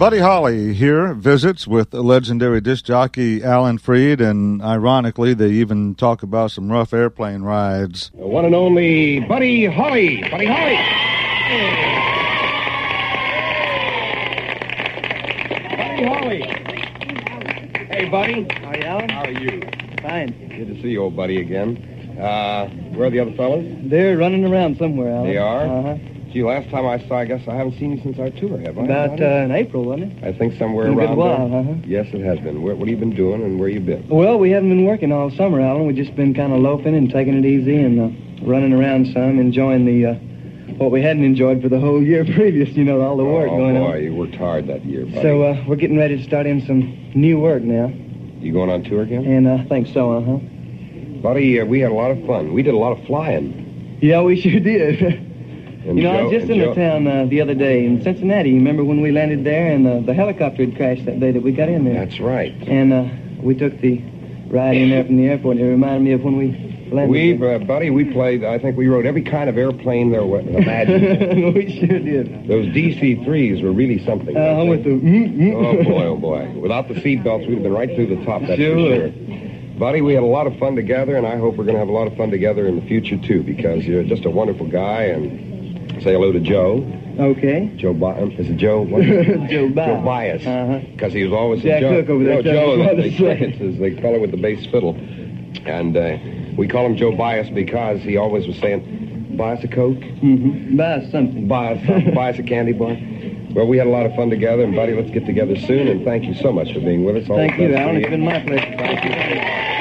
Buddy Holly here visits with the legendary disc jockey Alan Freed, and ironically, they even talk about some rough airplane rides. The one and only Buddy Holly. Buddy Holly. Buddy Holly. Hey, Buddy. How are you, Alan? How are you? Fine. Good to see you, old buddy, again. Where are the other fellas? They're running around somewhere, Alan. They are? Uh-huh. Gee, last time I saw, I guess I haven't seen you since our tour, have I? About in April, wasn't it? I think somewhere Been a around good while, there. uh-huh. Yes, it has been. What have you been doing, and where you been? Well, we haven't been working all summer, Alan. We've just been kind of loafing and taking it easy and running around some, enjoying the what we hadn't enjoyed for the whole year previous, all the work going on. Oh, boy, you worked hard that year, buddy. So we're getting ready to start in some new work now. You going on tour again? And I think so, uh-huh. Buddy, we had a lot of fun. We did a lot of flying. Yeah, we sure did. And I was just in the town the other day in Cincinnati. You remember when we landed there and the helicopter had crashed that day that we got in there? That's right. And we took the ride in there from the airport. It reminded me of when we landed. Buddy, we played, I think we rode every kind of airplane there was imaginable. We sure did. Those DC-3s were really something. With the... Oh, boy. Without the seatbelts, we'd have been right through the top, that's Sure. for sure. Buddy, we had a lot of fun together, and I hope we're going to have a lot of fun together in the future, too, because you're just a wonderful guy, and say hello to Joe. Okay. Joe is it Joe? Joe Bias. Joe Bias. Uh-huh. Because he was always Jack Joe. Cook over there. Joe, the is the fellow with the bass fiddle. And we call him Joe Bias because he always was saying, buy us a Coke. Mm-hmm. Buy us something. Buy us a candy bar. Well, we had a lot of fun together, and, buddy, let's get together soon, and thank you so much for being with us. Thank you, Alan. It's been my pleasure. Thank you.